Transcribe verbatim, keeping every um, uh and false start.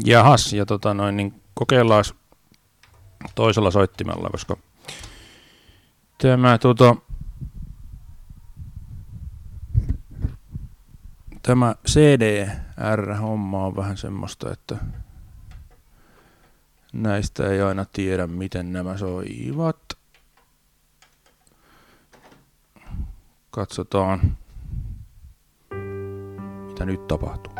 Jahas, ja tota noin, niin kokeillaan toisella soittimella, koska tämä tuota, tämä C D R-homma on vähän semmoista, että näistä ei aina tiedä, miten nämä soivat. Katsotaan, mitä nyt tapahtuu.